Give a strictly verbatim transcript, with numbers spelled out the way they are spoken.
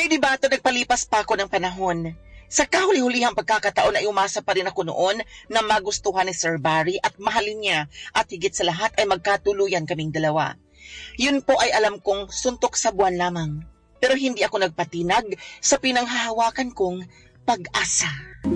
Ay di bato nagpalipas pa ako ng panahon. Sa kahuli-hulihang pagkakataon ay umasa pa rin ako noon na magustuhan ni Sir Barry at mahalin niya at higit sa lahat ay magkatuluyan kaming dalawa. Yun po ay alam kong suntok sa buwan lamang. Pero hindi ako nagpatinag sa pinanghahawakan kong pag-asa.